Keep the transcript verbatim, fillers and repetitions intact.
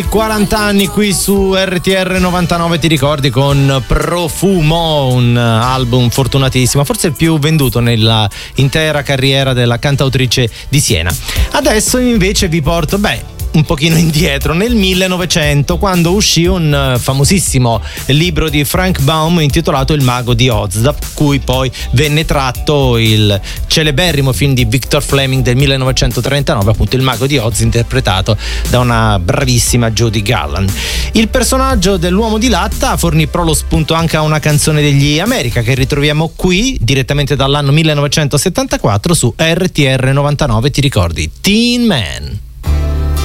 quaranta anni qui su R T R novantanove, ti ricordi, con Profumo, un album fortunatissimo, forse il più venduto nella intera carriera della cantautrice di Siena. Adesso invece vi porto, beh, un pochino indietro, nel millenovecento, quando uscì un famosissimo libro di Frank Baum intitolato Il mago di Oz, da cui poi venne tratto il celeberrimo film di Victor Fleming del millenovecentotrentanove, appunto Il mago di Oz, interpretato da una bravissima Judy Garland. Il personaggio dell'uomo di latta fornì però lo spunto anche a una canzone degli America che ritroviamo qui direttamente dall'anno millenovecentosettantaquattro su R T R novantanove, ti ricordi? Teen Man.